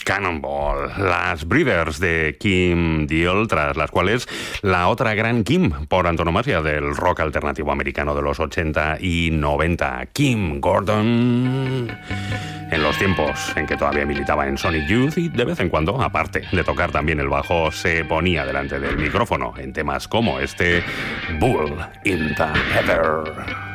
Cannonball, las Breeders de Kim Deal, tras las cuales la otra gran Kim, por antonomasia del rock alternativo americano de los 80 y 90, Kim Gordon. En los tiempos en que todavía militaba en Sonic Youth y de vez en cuando, aparte de tocar también el bajo, se ponía delante del micrófono en temas como este, Bull in the Heather.